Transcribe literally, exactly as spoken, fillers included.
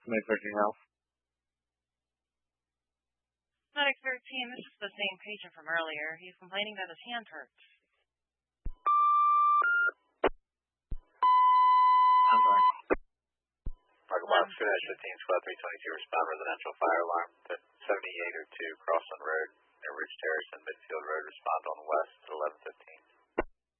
Medic thirteen Health. Medic thirteen, this is the same patient from earlier. He's complaining that his hand hurts. I'm sorry. Market Box, good night, fifteen, squad three twenty-two, respond residential fire alarm to seventy-eight oh two Crossland Road, near Ridge Terrace and Midfield Road, respond on west at eleven fifteen.